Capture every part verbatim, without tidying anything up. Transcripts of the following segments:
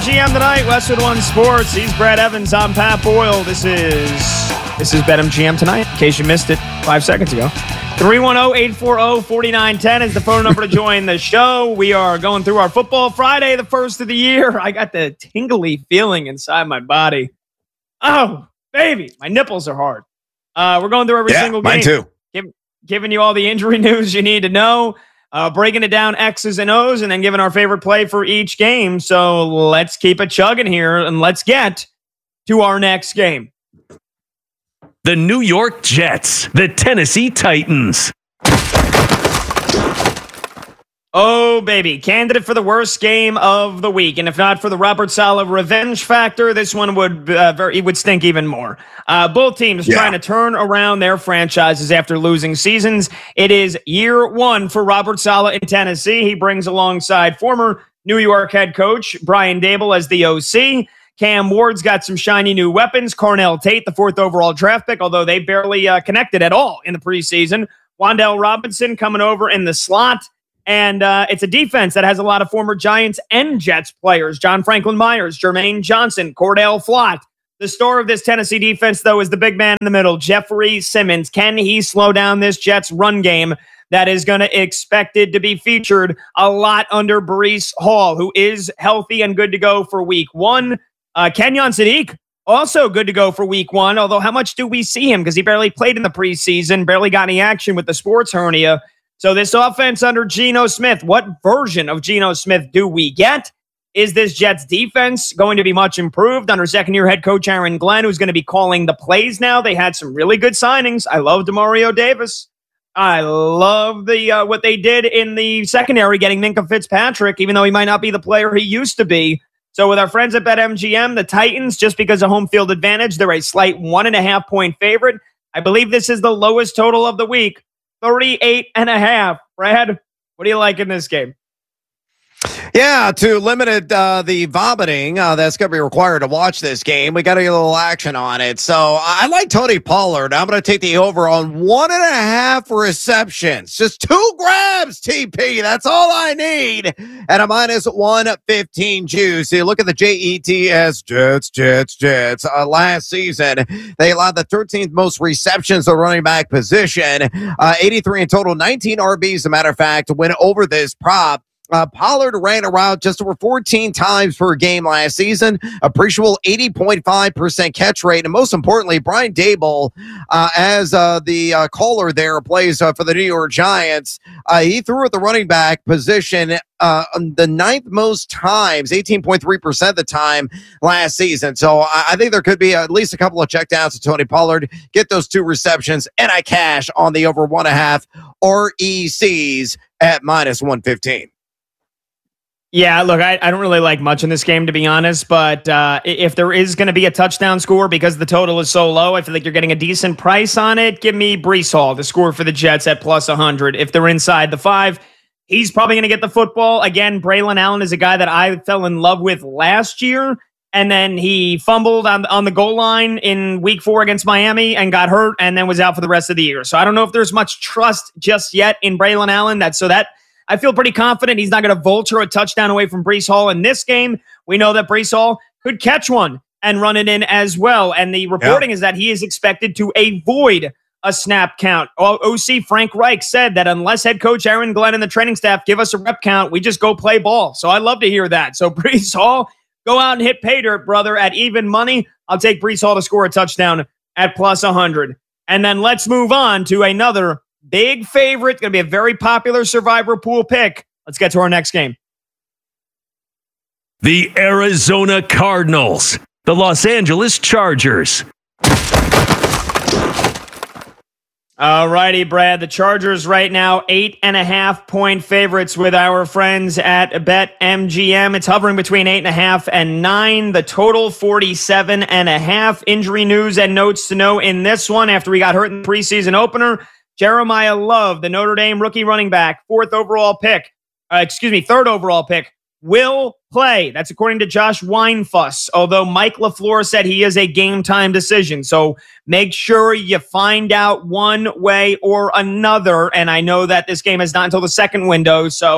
BetMGM tonight, Westwood One Sports. He's Brad Evans. I'm Pat Boyle. This is this is BetMGM tonight. In case you missed it five seconds ago, three one zero, eight four zero, four nine one zero is the phone number to join the show. We are going through our Football Friday, the first of the year. I got the tingly feeling inside my body. Oh, baby, my nipples are hard. Uh, we're going through every yeah, single game. Mine too. Give, giving you all the injury news you need to know. Uh, breaking it down X's and O's, and then giving our favorite play for each game. So let's keep it chugging here, and let's get to our next game. The New York Jets, the Tennessee Titans. Oh, baby. Candidate for the worst game of the week. And if not for the Robert Saleh revenge factor, this one would uh, very, it would stink even more. Uh, both teams yeah. trying to turn around their franchises after losing seasons. It is year one for Robert Saleh in Tennessee. He brings alongside former New York head coach Brian Daboll as the O C. Cam Ward's got some shiny new weapons. Cornell Tate, the fourth overall draft pick, although they barely uh, connected at all in the preseason. Wan'Dale Robinson coming over in the slot. And uh, it's a defense that has a lot of former Giants and Jets players. John Franklin Myers, Jermaine Johnson, Cordell Flott. The star of this Tennessee defense, though, is the big man in the middle, Jeffrey Simmons. Can he slow down this Jets run game that is going to expected to be featured a lot under Breece Hall, who is healthy and good to go for week one? Uh, Kenyon Sadiq, also good to go for week one, although how much do we see him? Because he barely played in the preseason, barely got any action with the sports hernia. So this offense under Geno Smith, what version of Geno Smith do we get? Is this Jets defense going to be much improved under second-year head coach Aaron Glenn, who's going to be calling the plays now? They had some really good signings. I love Demario Davis. I love the uh, what they did in the secondary, getting Minkah Fitzpatrick, even though he might not be the player he used to be. So with our friends at BetMGM, the Titans, just because of home field advantage, they're a slight one and a half point favorite. I believe this is the lowest total of the week. thirty-eight and a half. Brad, what do you like in this game? Yeah, to limit it, uh, the vomiting uh, that's going to be required to watch this game, we got to get a little action on it. So I like Tony Pollard. I'm going to take the over on one and a half receptions. Just two grabs, T P. That's all I need. At a minus one fifteen juice. You look at the J E T S, Jets, Jets, Jets. Uh, last season, they allowed the thirteenth most receptions to running back position. Uh, eighty-three in total, nineteen R Bs, as a matter of fact, to win over this prop. Uh, Pollard ran around just over fourteen times per game last season, appreciable eighty point five percent catch rate. And most importantly, Brian Daboll, uh, as uh, the uh, caller there, plays uh, for the New York Giants. Uh, he threw at the running back position uh, the ninth most times, eighteen point three percent of the time last season. So I, I think there could be at least a couple of checkdowns to Tony Pollard, get those two receptions, and I cash on the over one and a half R E Cs at minus one fifteen. Yeah, look, I, I don't really like much in this game, to be honest, but uh, if there is going to be a touchdown score because the total is so low, I feel like you're getting a decent price on it. Give me Breece Hall, the score for the Jets at plus one hundred. If they're inside the five, he's probably going to get the football. Again, Braylon Allen is a guy that I fell in love with last year, and then he fumbled on, on the goal line in week four against Miami and got hurt and then was out for the rest of the year. So I don't know if there's much trust just yet in Braylon Allen. That, so that... I feel pretty confident he's not going to vulture a touchdown away from Breece Hall in this game. We know that Breece Hall could catch one and run it in as well. And the reporting yeah. is that he is expected to avoid a snap count. O C Frank Reich said that unless head coach Aaron Glenn and the training staff give us a rep count, we just go play ball. So I'd love to hear that. So Breece Hall, go out and hit pay dirt, brother, at even money. I'll take Breece Hall to score a touchdown at plus one hundred. And then let's move on to another big favorite. Going to be a very popular Survivor Pool pick. Let's get to our next game. The Arizona Cardinals, the Los Angeles Chargers. All righty, Brad. The Chargers right now, eight and a half point favorites with our friends at BetMGM. It's hovering between eight and a half and nine. The total, forty-seven and a half. Injury news and notes to know in this one after we got hurt in the preseason opener. Jeremiah Love, the Notre Dame rookie running back, fourth overall pick, uh, excuse me, third overall pick, will play. That's according to Josh Weinfuss, although Mike LaFleur said he is a game-time decision. So make sure you find out one way or another. And I know that this game is not until the second window, so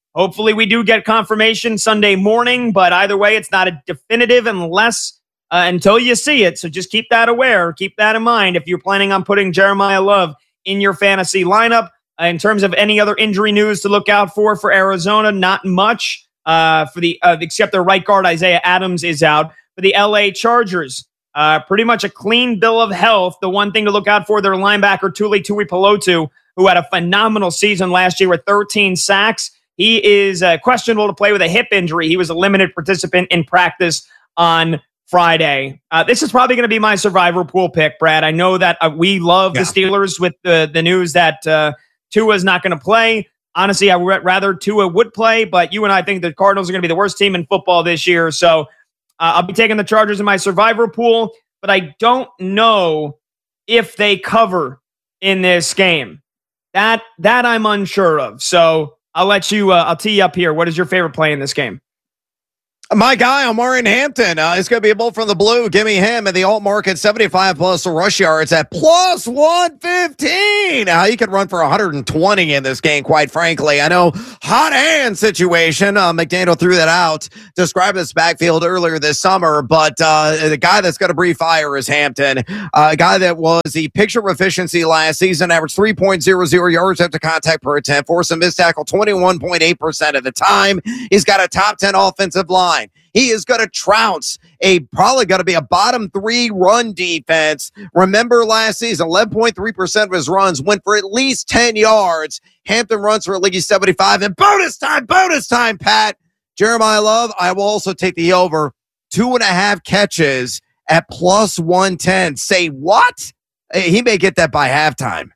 Hopefully we do get confirmation Sunday morning, but either way, it's not a definitive unless uh, until you see it. So just keep that aware. Keep that in mind if you're planning on putting Jeremiah Love in your fantasy lineup. Uh, in terms of any other injury news to look out for for Arizona, not much. Uh, for the uh, except their right guard Isaiah Adams is out. For the L A Chargers, uh, pretty much a clean bill of health. The one thing to look out for, their linebacker Tuli Tuipulotu, who had a phenomenal season last year with thirteen sacks. He is uh, questionable to play with a hip injury. He was a limited participant in practice on Friday. Uh, this is probably going to be my survivor pool pick, Brad. I know that uh, we love yeah. the Steelers with the, the news that uh, Tua is not going to play. Honestly, I would rather Tua would play, but you and I think the Cardinals are going to be the worst team in football this year. So uh, I'll be taking the Chargers in my survivor pool, but I don't know if they cover in this game. That that I'm unsure of. So I'll let you, uh, I'll tee you up here. What is your favorite play in this game? My guy, Omarion Hampton, uh, is going to be a bull from the blue. Give me him in the alt market, seventy-five plus rush yards at plus one fifteen. Uh, he could run for one hundred twenty in this game, quite frankly. I know, hot hand situation. Uh, McDaniel threw that out, described this backfield earlier this summer, but uh, the guy that's going to breathe fire is Hampton, uh, a guy that was the picture of efficiency last season, averaged three point oh oh yards after contact per attempt, forced a missed tackle twenty-one point eight percent of the time. He's got a top ten offensive line. He is going to trounce a probably going to be a bottom three run defense. Remember last season, eleven point three percent of his runs went for at least ten yards. Hampton runs for at least seventy-five. And bonus time, bonus time, Pat. Jeremiah Love, I will also take the over. Two and a half catches at plus one ten. Say what? He may get that by halftime.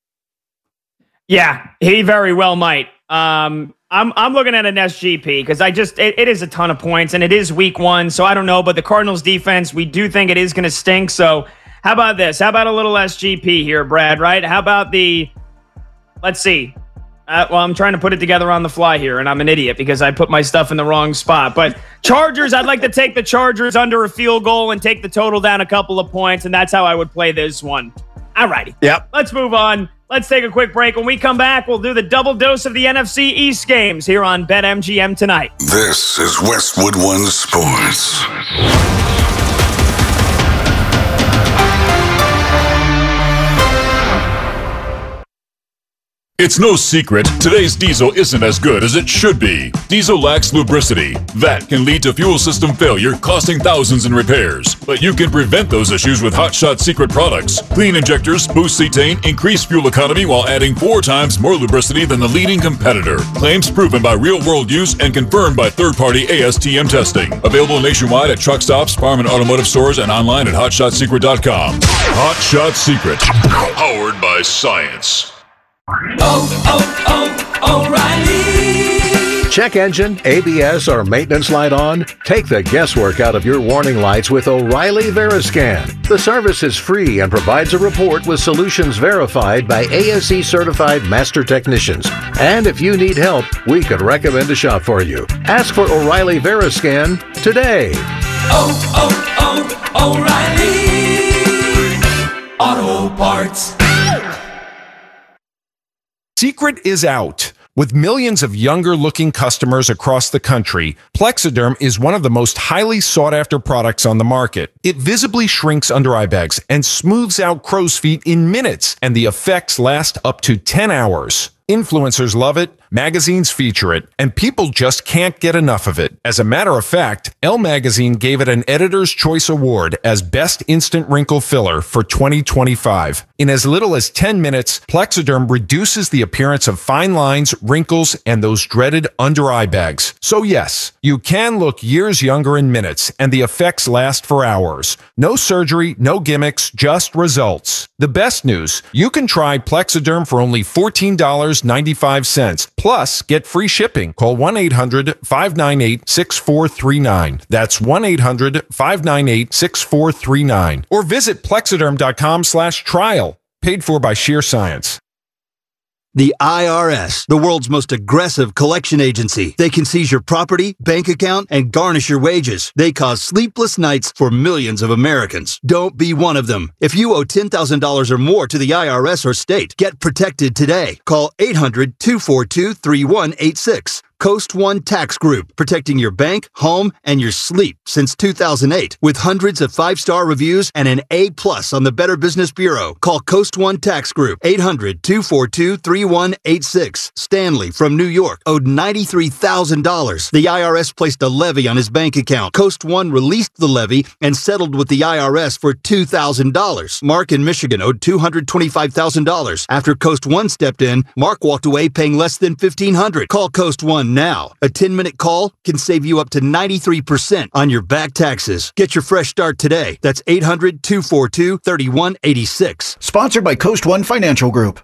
Yeah, he very well might. Um, I'm I'm looking at an S G P because I just it, it is a ton of points and it is week one, so I don't know. But the Cardinals defense, we do think it is going to stink. So how about this? How about a little S G P here, Brad? Right? How about the? Let's see. Uh, well, I'm trying to put it together on the fly here, and I'm an idiot because I put my stuff in the wrong spot. But Chargers, I'd like to take the Chargers under a field goal and take the total down a couple of points, and that's how I would play this one. All righty. Yep. Let's move on. Let's take a quick break. When we come back, we'll do the double dose of the N F C East games here on BetMGM tonight. This is Westwood One Sports. It's no secret, today's diesel isn't as good as it should be. Diesel lacks lubricity. That can lead to fuel system failure, costing thousands in repairs. But you can prevent those issues with Hot Shot Secret products. Clean injectors, boost cetane, increase fuel economy while adding four times more lubricity than the leading competitor. Claims proven by real-world use and confirmed by third-party A S T M testing. Available nationwide at truck stops, farm and automotive stores, and online at hot shot secret dot com. Hot Shot Secret. Powered by science. Oh, oh, oh, O'Reilly. Check engine, A B S, or maintenance light on? Take the guesswork out of your warning lights with O'Reilly Veriscan. The service is free and provides a report with solutions verified by A S E certified master technicians. And if you need help, we could recommend a shop for you. Ask for O'Reilly Veriscan today. Oh, oh, oh, O'Reilly Auto Parts. Secret is out. With millions of younger-looking customers across the country, Plexiderm is one of the most highly sought-after products on the market. It visibly shrinks under-eye bags and smooths out crow's feet in minutes, and the effects last up to ten hours. Influencers love it, magazines feature it, and people just can't get enough of it. As a matter of fact, Elle Magazine gave it an Editor's Choice Award as Best Instant Wrinkle Filler for twenty twenty-five. In as little as ten minutes, Plexiderm reduces the appearance of fine lines, wrinkles, and those dreaded under-eye bags. So yes, you can look years younger in minutes, and the effects last for hours. No surgery, no gimmicks, just results. The best news, you can try Plexiderm for only fourteen dollars and ninety-five cents. Plus, get free shipping. Call one eight hundred five nine eight six four three nine. That's one eight hundred five nine eight six four three nine. Or visit plexiderm.com slash trial. Paid for by Sheer Science. The I R S, the world's most aggressive collection agency. They can seize your property, bank account, and garnish your wages. They cause sleepless nights for millions of Americans. Don't be one of them. If you owe ten thousand dollars or more to the I R S or state, get protected today. Call eight hundred two four two three one eight six. Coast One Tax Group, protecting your bank, home, and your sleep since two thousand eight. With hundreds of five-star reviews and an A plus on the Better Business Bureau. Call Coast One Tax Group, eight hundred, two four two, three one eight six. Stanley from New York owed ninety-three thousand dollars. The I R S placed a levy on his bank account. Coast One released the levy and settled with the I R S for two thousand dollars. Mark in Michigan owed two hundred twenty-five thousand dollars. After Coast One stepped in, Mark walked away paying less than fifteen hundred dollars. Call Coast One now. A ten-minute call can save you up to ninety-three percent on your back taxes. Get your fresh start today. That's eight hundred, two four two, three one eight six. Sponsored by Coast One Financial Group.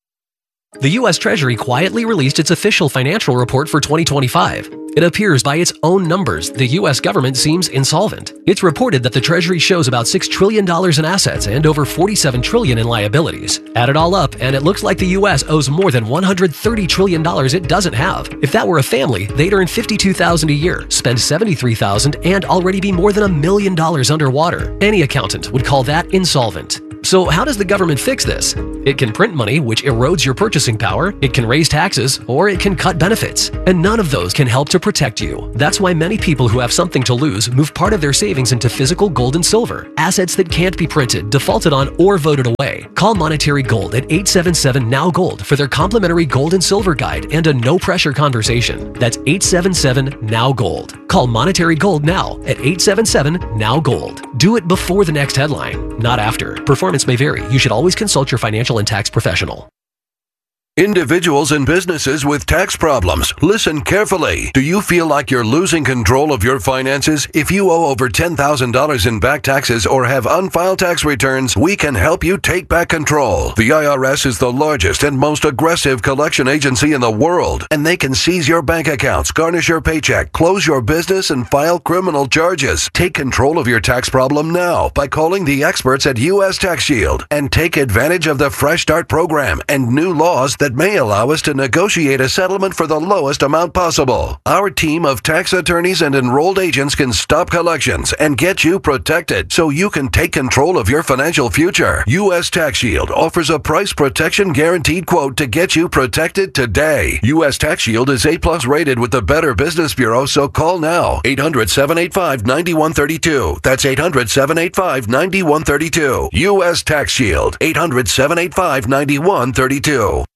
The U S Treasury quietly released its official financial report for twenty twenty-five. It appears by its own numbers the U S government seems insolvent. It's reported that the Treasury shows about six trillion dollars in assets and over forty-seven trillion dollars in liabilities. Add it all up, and it looks like the U S owes more than one hundred thirty trillion dollars it doesn't have. If that were a family, they'd earn fifty-two thousand dollars a year, spend seventy-three thousand dollars, and already be more than a million dollars underwater. Any accountant would call that insolvent. So how does the government fix this? It can print money, which erodes your purchasing power, it can raise taxes, or it can cut benefits. And none of those can help to protect you. That's why many people who have something to lose move part of their savings into physical gold and silver, assets that can't be printed, defaulted on, or voted away. Call Monetary Gold at eight seven seven, N O W Gold for their complimentary gold and silver guide and a no-pressure conversation. That's eight seven seven, N O W Gold. Call Monetary Gold now at eight seven seven, N O W Gold. Do it before the next headline, not after. Performance may vary. You should always consult your financial and tax professional. Individuals and businesses with tax problems, listen carefully. Do you feel like you're losing control of your finances? If you owe over ten thousand dollars in back taxes or have unfiled tax returns, we can help you take back control. The I R S is the largest and most aggressive collection agency in the world, and they can seize your bank accounts, garnish your paycheck, close your business, and file criminal charges. Take control of your tax problem now by calling the experts at U S Tax Shield and take advantage of the Fresh Start program and new laws that may allow us to negotiate a settlement for the lowest amount possible. Our team of tax attorneys and enrolled agents can stop collections and get you protected so you can take control of your financial future. U S Tax Shield offers a price protection guaranteed quote to get you protected today. U S Tax Shield is A plus rated with the Better Business Bureau, so call now. eight hundred, seven eight five, nine one three two. That's eight hundred, seven eight five, nine one three two. U S Tax Shield. eight hundred, seven eight five, nine one three two.